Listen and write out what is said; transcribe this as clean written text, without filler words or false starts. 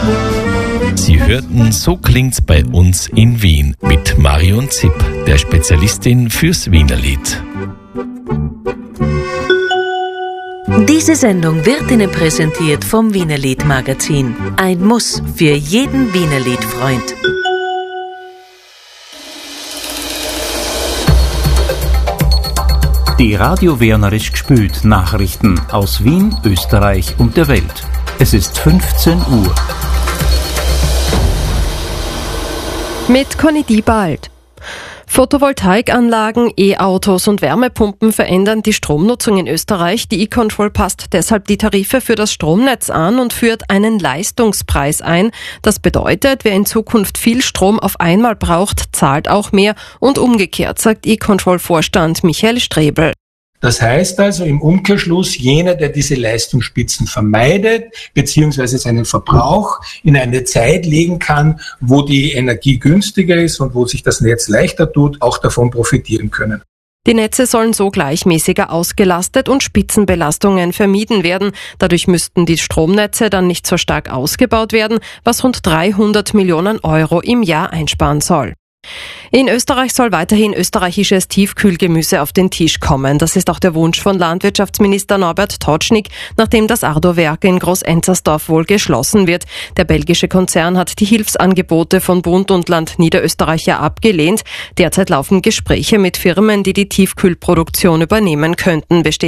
Sie hörten So klingt's bei uns in Wien mit Marion Zipp, der Spezialistin fürs Wienerlied. Diese Sendung wird Ihnen präsentiert vom Wienerlied Magazin. Ein Muss für jeden Wienerlied-Freund. Die Radio Wernerisch gespült Nachrichten aus Wien, Österreich und der Welt. Es ist 15 Uhr. Mit Conny Diebald. Photovoltaikanlagen, E-Autos und Wärmepumpen verändern die Stromnutzung in Österreich. Die E-Control passt deshalb die Tarife für das Stromnetz an und führt einen Leistungspreis ein. Das bedeutet, wer in Zukunft viel Strom auf einmal braucht, zahlt auch mehr und umgekehrt, sagt E-Control-Vorstand Michael Strebel. Das heißt also im Umkehrschluss, jener, der diese Leistungsspitzen vermeidet, beziehungsweise seinen Verbrauch in eine Zeit legen kann, wo die Energie günstiger ist und wo sich das Netz leichter tut, auch davon profitieren können. Die Netze sollen so gleichmäßiger ausgelastet und Spitzenbelastungen vermieden werden. Dadurch müssten die Stromnetze dann nicht so stark ausgebaut werden, was rund 300 Millionen Euro im Jahr einsparen soll. In Österreich soll weiterhin österreichisches Tiefkühlgemüse auf den Tisch kommen. Das ist auch der Wunsch von Landwirtschaftsminister Norbert Totschnig, nachdem das Ardo-Werk in Groß-Enzersdorf wohl geschlossen wird. Der belgische Konzern hat die Hilfsangebote von Bund und Land Niederösterreich ja abgelehnt. Derzeit laufen Gespräche mit Firmen, die die Tiefkühlproduktion übernehmen könnten,